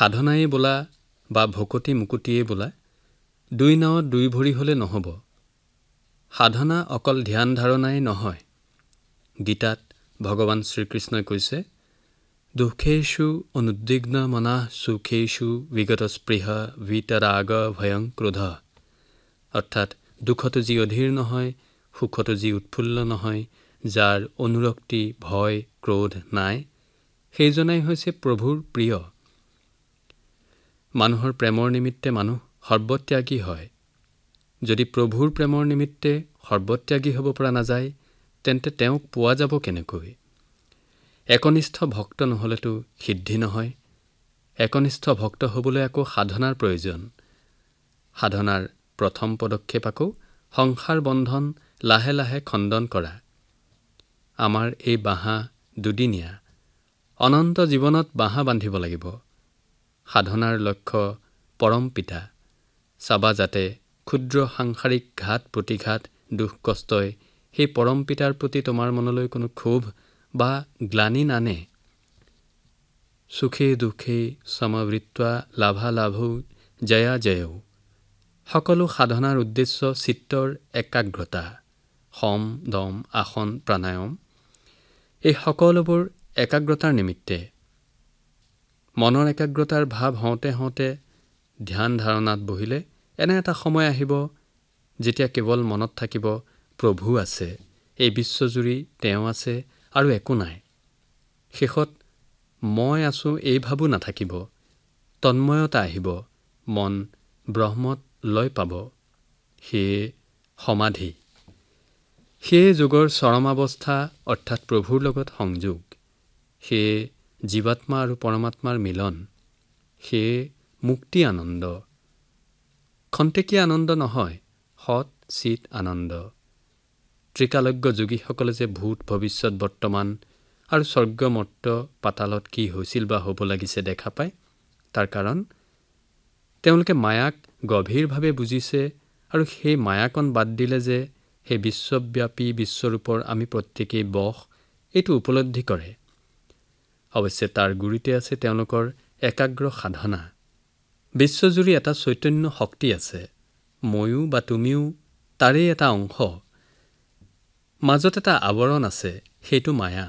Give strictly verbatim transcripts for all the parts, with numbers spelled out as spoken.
সাধনাই বোলা বা ভকতি মুকুতিয়ে বোলা দুই নাৱত দুই ভৰি হ'লে নহ'ব। সাধনা অকল ধ্যান ধাৰণাই নহয়। গীতাত ভগৱান শ্ৰীকৃষ্ণই কৈছে, দুখেষু অনুদ্বিগ্ন মনঃ সুখেষু বিগত স্পৃহা ভিতৰাগ ভয়ং ক্ৰোধ। অৰ্থাৎ দুখতো যি অধীৰ নহয়, সুখতো যি উৎফুল্ল নহয়, যাৰ অনুৰক্তি ভয় ক্ৰোধ নাই, সেইজনাই হৈছে প্ৰভুৰ প্ৰিয়। মানুহৰ প্ৰেমৰ নিমিত্তে মানুহ সৰ্বত্যাগী হয়। যদি প্ৰভুৰ প্ৰেমৰ নিমিত্তে সৰ্বত্যাগী হ'ব পৰা নাযায়, তেন্তে তেওঁক পোৱা যাব কেনেকৈ? একনিষ্ঠ ভক্ত নহ'লেতো সিদ্ধি নহয়। একনিষ্ঠ ভক্ত হ'বলৈ আকৌ সাধনাৰ প্ৰয়োজন। সাধনাৰ প্ৰথম পদক্ষেপ আকৌ সংসাৰ বন্ধন লাহে লাহে খণ্ডন কৰা। আমাৰ এই বাঁহা দুদিনীয়া। অনন্ত জীৱনত বাঁহা বান্ধিব লাগিব। সাধনাৰ লক্ষ্য পৰম পিতা। চাবা যাতে ক্ষুদ্ৰ সাংসাৰিক ঘাত প্ৰতিঘাত দুখ কষ্টই সেই পৰম পিতাৰ প্ৰতি তোমাৰ মনলৈ কোনো ক্ষোভ বা গ্লানি নানে। সুখে দুখে সমবৃত্বা লাভালাভৌ জয়া জয়ৌ। সকলো সাধনাৰ উদ্দেশ্য চিত্তৰ একাগ্ৰতা। সম দম আসন প্ৰাণায়াম এই সকলোবোৰ একাগ্ৰতাৰ নিমিত্তে। মনৰ একাগ্ৰতাৰ ভাৱ হওঁতে হওঁতে ধ্যান ধাৰণাত বহিলে এনে এটা সময় আহিব যেতিয়া কেৱল মনত থাকিব প্ৰভু আছে, এই বিশ্বজুৰি তেওঁ আছে আৰু একো নাই। শেষত মই আছো এই ভাবো নাথাকিব। তন্ময়তা আহিব, মন ব্ৰহ্মত লয় পাব। সেয়ে সমাধি। সেয়ে যোগৰ চৰমাৱস্থা অৰ্থাৎ প্ৰভুৰ লগত সংযোগ। সেয়ে জীৱাত্মা আৰু পৰমাত্মাৰ মিলন। সেয়ে মুক্তি আনন্দ। খন্তেকীয়া আনন্দ নহয়, সৎ চিত আনন্দ। ত্ৰিকালজ্ঞ যোগীসকলে যে ভূত ভৱিষ্যত বৰ্তমান আৰু স্বৰ্গ মৰ্ত পাতালত কি হৈছিল বা হ'ব লাগিছে দেখা পায়, তাৰ কাৰণ তেওঁলোকে মায়াক গভীৰভাৱে বুজিছে আৰু সেই মায়াকণ বাদ দিলে যে সেই বিশ্বব্যাপী বিশ্বৰূপৰ আমি প্ৰত্যেকেই বশ, এইটো উপলব্ধি কৰে। অৱশ্যে তাৰ গুৰিতে আছে তেওঁলোকৰ একাগ্ৰ সাধনা। বিশ্বজুৰি এটা চৈতন্য শক্তি আছে। ময়ো বা তুমিও তাৰেই এটা অংশ। মাজত এটা আৱৰণ আছে, সেইটো মায়া।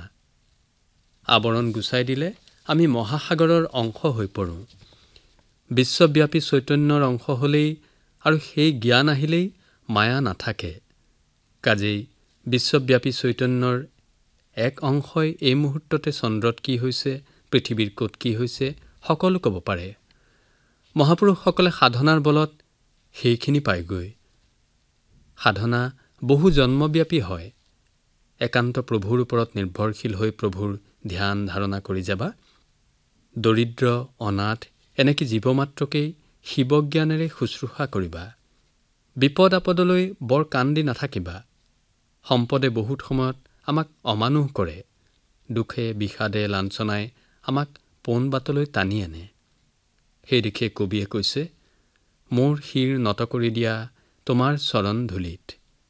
আৱৰণ গুচাই দিলে আমি মহাসাগৰৰ অংশ হৈ পৰোঁ। বিশ্বব্যাপী চৈতন্যৰ অংশ হ'লেই আৰু সেই জ্ঞান আহিলেই মায়া নাথাকে। কাজেই বিশ্বব্যাপী চৈতন্যৰ এক অংশই এই মুহূৰ্ততে চন্দ্ৰত কি হৈছে, পৃথিৱীৰ ক'ত কি হৈছে সকলো ক'ব পাৰে। মহাপুৰুষসকলে সাধনাৰ বলত সেইখিনি পায়গৈ। সাধনা বহু জন্মব্যাপী হয়। একান্ত প্ৰভুৰ ওপৰত নিৰ্ভৰশীল হৈ প্ৰভুৰ ধ্যান ধাৰণা কৰি যাবা। দৰিদ্ৰ অনাথ এনেকৈ জীৱমাত্ৰকেই শিৱজ্ঞানেৰে শুশ্ৰূষা কৰিবা। বিপদ আপদলৈ বৰ কাণ দি নাথাকিবা। সম্পদে বহুত সময়ত আমাক অমানুহ কৰে। দুখে বিষাদে লাঞ্ছনাই আমাক পোন বাটলৈ টানি আনে। সেই দিশে কবিয়ে কৈছে, মোৰ শিৰ নত কৰি দিয়া তোমাৰ চৰণ ধূলিত।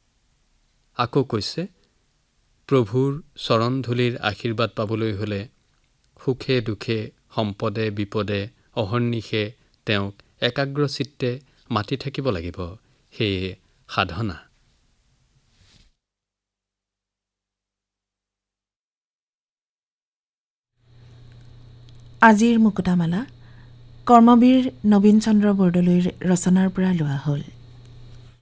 আকৌ কৈছে, প্ৰভুৰ চৰণ ধূলিৰ আশীৰ্বাদ পাবলৈ হ'লে সুখে দুখে সম্পদে বিপদে অহৰ্নিশে তেওঁক একাগ্ৰচিত্তে মাতি থাকিব লাগিব। সেয়ে সাধনা। আজিৰ মুকুতামালা কৰ্মবীৰ নবীন চন্দ্ৰ বৰদলৈৰ ৰচনাৰ পৰা লোৱা হ'ল।